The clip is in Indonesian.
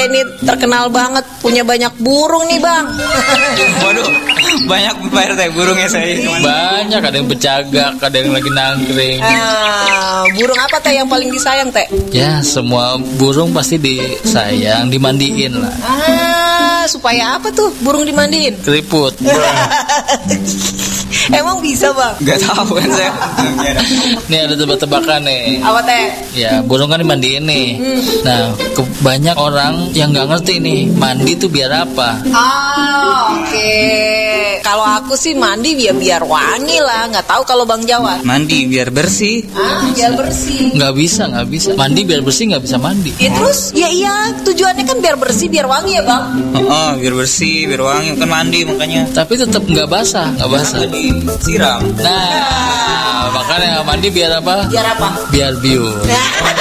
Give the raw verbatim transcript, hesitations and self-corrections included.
Teh ini terkenal banget punya banyak burung nih Bang. Waduh, banyak Pak R T burungnya saya. Banyak, ada yang bercagak, ada yang lagi nangkring. Ah, burung apa Teh yang paling disayang Teh? Ya, semua burung pasti disayang, dimandiin lah. Ah, supaya apa tuh burung dimandiin? Keriput. Emang bisa Bang? Gak tahu kan saya. Nih ada tebak-tebakan nih. Apa Teh? Ya, burung kan dimandiin nih. Hmm. Nah, ke- banyak orang yang nggak ngerti nih, mandi tuh biar apa? Ah, oke. Kalau aku sih mandi biar biar wangi lah. Nggak tahu kalau Bang Jawad. Mandi biar bersih. Ah, biar bersih. Nggak bisa, nggak bisa. Mandi biar bersih nggak bisa mandi. Ya terus, ya iya tujuannya kan biar bersih, biar wangi ya Bang. Oh, oh, biar bersih, biar wangi, kan mandi makanya. Tapi tetap nggak basah, nggak basah. Disiram. Nah, makanya mandi biar apa? Biar apa? Biar bius.